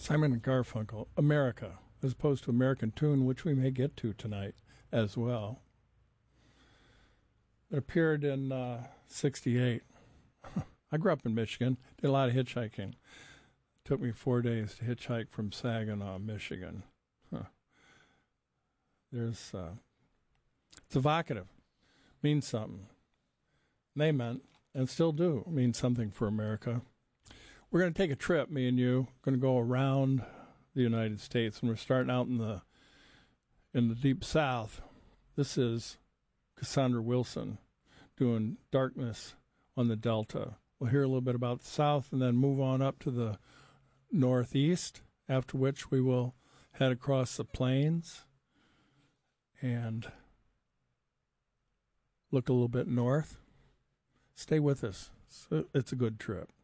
Simon and Garfunkel, America, as opposed to American Tune, which we may get to tonight as well. It appeared in 68. I grew up in Michigan, did a lot of hitchhiking. It took me 4 days to hitchhike from Saginaw, Michigan. It's evocative, means something. They meant, and still do, mean something for America. We're going to take a trip, me and you, going to go around the United States, and we're starting out in the deep South. This is Cassandra Wilson doing Darkness on the Delta. We'll hear a little bit about the South and then move on up to the Northeast, after which we will head across the plains and look a little bit north. Stay with us. It's a good trip.